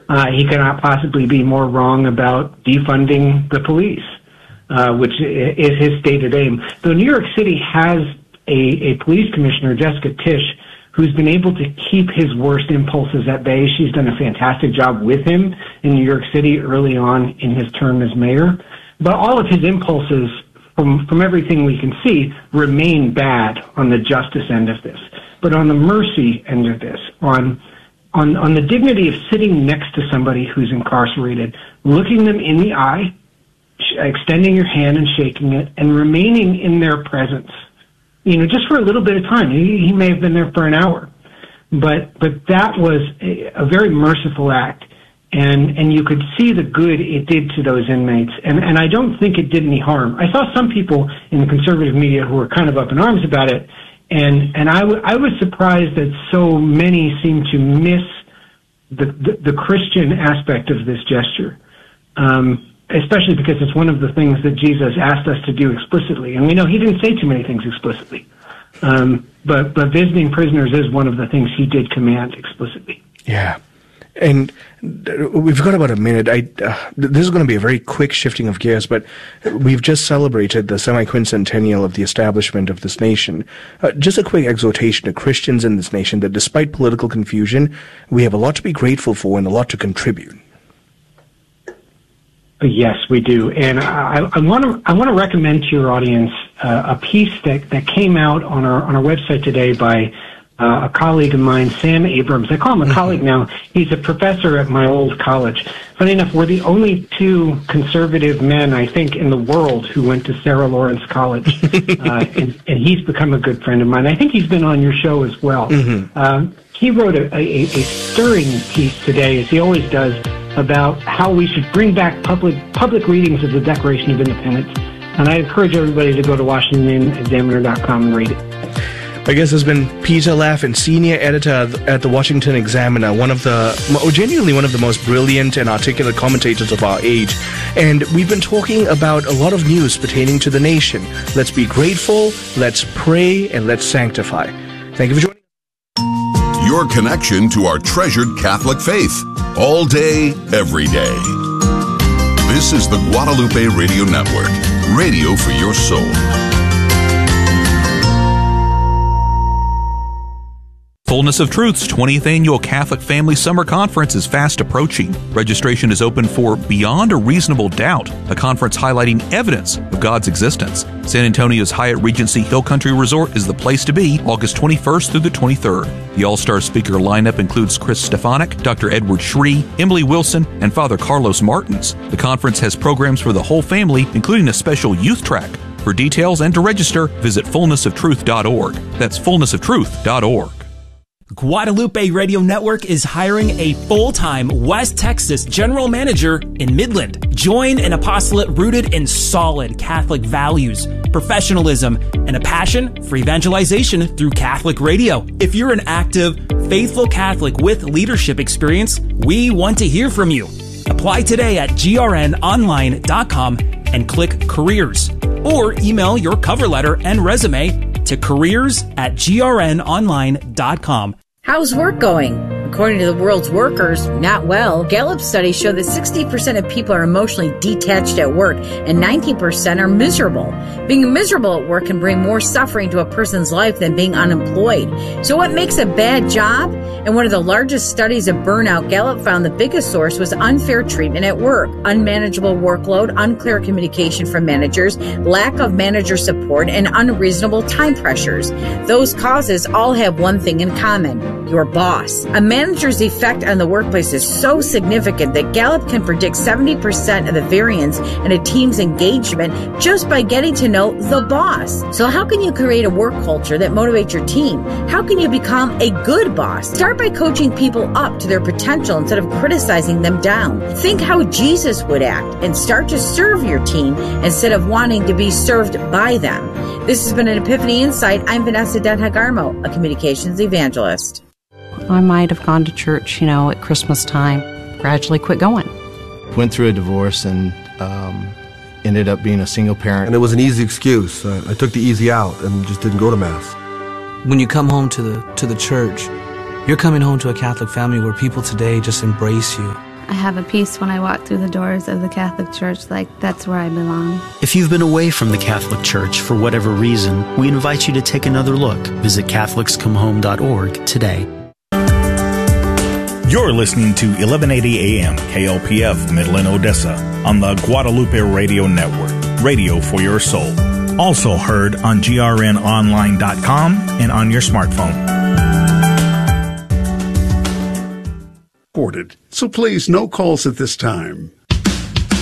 he cannot possibly be more wrong about defunding the police, which is his stated aim. Though New York City has a police commissioner, Jessica Tisch, who's been able to keep his worst impulses at bay. She's done a fantastic job with him in New York City early on in his term as mayor. But all of his impulses, from everything we can see, remain bad on the justice end of this. But on the mercy end of this, on the dignity of sitting next to somebody who's incarcerated, looking them in the eye, extending your hand and shaking it, and remaining in their presence, just for a little bit of time. He may have been there for an hour, but that was a very merciful act, and you could see the good it did to those inmates, and I don't think it did any harm. I saw some people in the conservative media who were kind of up in arms about it, and I was surprised that so many seemed to miss the Christian aspect of this gesture. Especially because it's one of the things that Jesus asked us to do explicitly. And we know he didn't say too many things explicitly. But visiting prisoners is one of the things he did command explicitly. Yeah. And we've got about a minute. This is going to be a very quick shifting of gears, but we've just celebrated the semi-quincentennial of the establishment of this nation. Just a quick exhortation to Christians in this nation that despite political confusion, we have a lot to be grateful for and a lot to contribute. Yes, we do, and I want to recommend to your audience a piece that came out on our website today by a colleague of mine, Sam Abrams. I call him a colleague now. He's a professor at my old college. Funny enough, we're the only two conservative men, I think, in the world who went to Sarah Lawrence College, and he's become a good friend of mine. I think he's been on your show as well. He wrote a stirring piece today, as he always does, about how we should bring back public readings of the Declaration of Independence. And I encourage everybody to go to WashingtonExaminer.com and read it. My guest has been Peter Laffin, senior editor at the Washington Examiner, genuinely one of the most brilliant and articulate commentators of our age. And we've been talking about a lot of news pertaining to the nation. Let's be grateful, let's pray, and let's sanctify. Thank you for joining. Your connection to our treasured Catholic faith, all day, every day. This is the Guadalupe Radio Network, radio for your soul. Fullness of Truth's 20th Annual Catholic Family Summer Conference is fast approaching. Registration is open for Beyond a Reasonable Doubt, a conference highlighting evidence of God's existence. San Antonio's Hyatt Regency Hill Country Resort is the place to be August 21st through the 23rd. The all-star speaker lineup includes Chris Stefanik, Dr. Edward Shree, Emily Wilson, and Father Carlos Martins. The conference has programs for the whole family, including a special youth track. For details and to register, visit fullnessoftruth.org. That's fullnessoftruth.org. Guadalupe Radio Network is hiring a full-time West Texas general manager in Midland. Join an apostolate rooted in solid Catholic values, professionalism, and a passion for evangelization through Catholic radio. If you're an active, faithful Catholic with leadership experience, we want to hear from you. Apply today at grnonline.com and click Careers, or email your cover letter and resume to careers@grnonline.com. How's work going? According to the world's workers, not well. Gallup studies show that 60% of people are emotionally detached at work and 19% are miserable. Being miserable at work can bring more suffering to a person's life than being unemployed. So what makes a bad job? In one of the largest studies of burnout, Gallup found the biggest source was unfair treatment at work, unmanageable workload, unclear communication from managers, lack of manager support, and unreasonable time pressures. Those causes all have one thing in common: your boss. A manager's effect on the workplace is so significant that Gallup can predict 70% of the variance in a team's engagement just by getting to know the boss. So how can you create a work culture that motivates your team? How can you become a good boss? Start by coaching people up to their potential instead of criticizing them down. Think how Jesus would act and start to serve your team instead of wanting to be served by them. This has been an Epiphany Insight. I'm Vanessa Denhagarmo, a communications evangelist. I might have gone to church, at Christmas time, gradually quit going. Went through a divorce and ended up being a single parent. And it was an easy excuse. I took the easy out and just didn't go to Mass. When you come home to the church, you're coming home to a Catholic family where people today just embrace you. I have a peace when I walk through the doors of the Catholic Church, like that's where I belong. If you've been away from the Catholic Church for whatever reason, we invite you to take another look. Visit CatholicsComeHome.org today. You're listening to 1180 AM KLPF Midland, Odessa on the Guadalupe Radio Network, radio for your soul. Also heard on grnonline.com and on your smartphone. So please, no calls at this time.